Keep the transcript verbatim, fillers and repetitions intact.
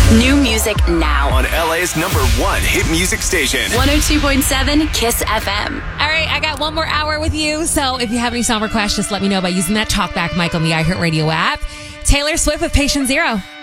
New music now. On L A's number one hit music station. one oh two point seven Kiss F M. All right, I got one more hour with you. So if you have any song requests, just let me know by using that Talkback mic on the iHeartRadio app. Taylor Swift with Patient Zero.